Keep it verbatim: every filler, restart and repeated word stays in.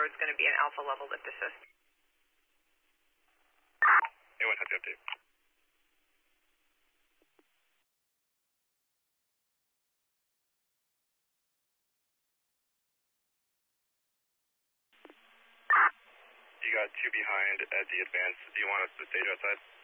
or it's going to be an alpha level lift assist. A one, happy update. You got two behind at the advance. Do you want us to stage outside?